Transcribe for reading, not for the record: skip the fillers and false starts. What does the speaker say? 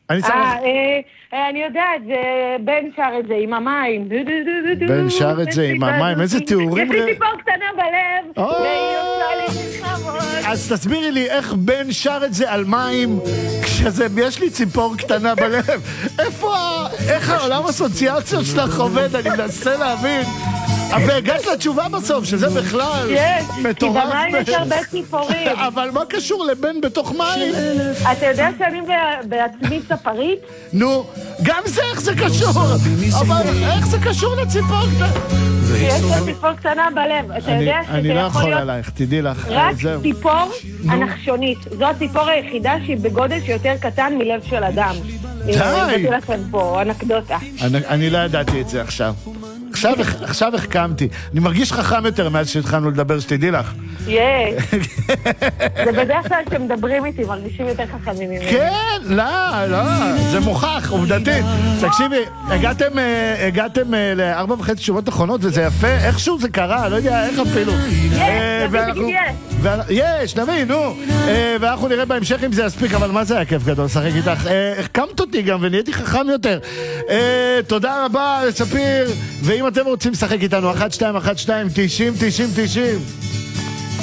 אני צריך... אני יודעת, בן שר את זה עם המים. בן שר את זה עם המים, איזה תיאורים... יש לי ציפור קטנה בלב, והיא עושה לי מלחמות. אז תסבירי לי איך בן שר את זה על מים, יש לי ציפור קטנה בלב. איך העולם הסוציאציות שלך עובד? אני מנסה להבין. אבל הגעת לתשובה בסוף, שזה בכלל מטורף. כי במים יש הרבה ציפורים. אבל מה קשור לבן בתוך מים? אתה יודע שאני בעצמי ספרית? נו, גם זה איך זה קשור? אבל איך זה קשור לציפור קטנה? יש לי ציפור קטנה בלב. אתה יודע שזה אני לא יכול יכול להיות עלייך, תדעי לך. רק ציפור הנחשונית. זו הציפור היחידה שהיא בגודל שיותר קטן מלב של אדם. די! הבאתי לכם פה אנקדוטה. אני לא ידעתי את זה עכשיו. עכשיו החכמתי. אני מרגיש חכם יותר מאז שהתחלנו לדבר, שתדעי לך. זה בדרך כלל שמדברים איתי, מרגישים יותר חכמים ממני. כן, לא, זה מוכח, עובדתית. תקשיבי, הגעתם ל4.5 תשובות אחרונות, וזה יפה, איכשהו זה קרה, לא יודע איך אפילו. יש, נביא, נו. ואנחנו נראה בהמשך אם זה יספיק, אבל מה זה היה כיף גדול, שחק איתך. החכמת אותי גם ונהייתי חכם יותר. תודה רבה, ספיר, ואם אתם רוצים לשחק איתנו, 1-2-1-2, 90-90-90.